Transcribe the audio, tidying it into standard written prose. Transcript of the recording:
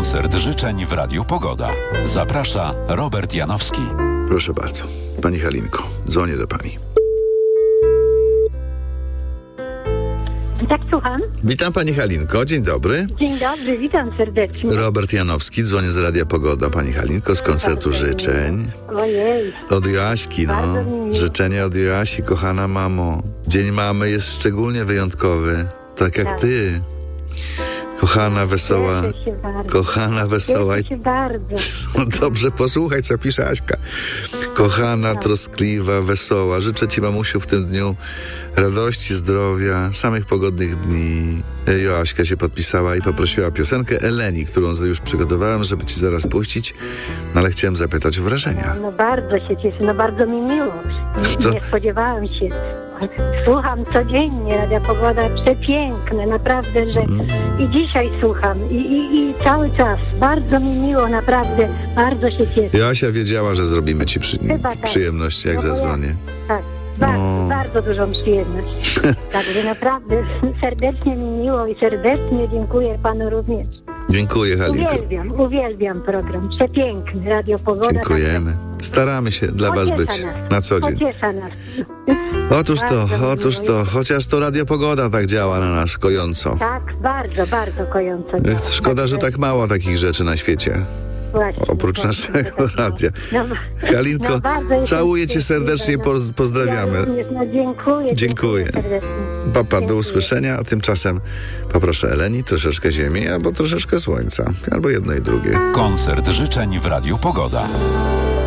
Koncert życzeń w Radiu Pogoda. Zaprasza Robert Janowski. Proszę bardzo. Pani Halinko, dzwonię do pani. Tak, słucham. Witam pani Halinko, dzień dobry. Dzień dobry, witam serdecznie. Robert Janowski, dzwonię z Radia Pogoda. Pani Halinko, z koncertu życzeń. Ojej. Od Joaśki, no. Bardzo mi miło. Życzenia od Joasi, kochana mamo. Dzień mamy jest szczególnie wyjątkowy. Tak jak Tak. ty. Kochana, wesoła. Cieszę się bardzo. Kochana, wesoła. Cieszę się bardzo. No dobrze, posłuchaj, co pisze Aśka. Kochana, troskliwa, wesoła. Życzę ci, mamusiu, w tym dniu radości, zdrowia, samych pogodnych dni. Joaśka się podpisała i poprosiła piosenkę Eleni, którą już przygotowałem, żeby ci zaraz puścić, no ale chciałem zapytać o wrażenia. No bardzo się cieszę, no bardzo mi miło. Co? Nie spodziewałam się. Słucham codziennie, Radia Pogoda, przepiękne, naprawdę, że i dzisiaj słucham i cały czas. Bardzo mi miło, naprawdę, bardzo się cieszę. Joasia wiedziała, że zrobimy ci Chyba tak. przyjemność, jak No bo ja- zadzwonię. Tak, bardzo, No. bardzo dużą przyjemność. Także naprawdę serdecznie mi miło i serdecznie dziękuję panu również. Dziękuję, Halinko. Uwielbiam program. Przepiękny, Radio Pogoda. Dziękujemy. Staramy się dla was Pociesza być nas. na co dzień. Pociesza nas. Otóż to. Chociaż to Radio Pogoda tak działa na nas kojąco. Tak, bardzo, bardzo kojąco. Szkoda, że tak mało takich rzeczy na świecie. Właśnie, Oprócz właśnie, naszego tak radia. No, Halinko, bardzo jestem całuję cię serdecznie, szczęśliwa. pozdrawiamy. Ja również, no, dziękuję. Dziękuję. Serdecznie. Papa, do Dziękuję. usłyszenia, a tymczasem poproszę Eleni, troszeczkę ziemi albo troszeczkę słońca, albo jedno i drugie. Koncert życzeń w Radiu Pogoda.